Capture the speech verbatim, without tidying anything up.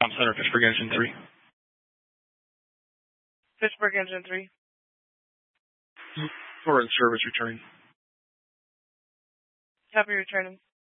Tom Center, Fitchburg Engine three. Fitchburg Engine three. For in service returning. Copy returning.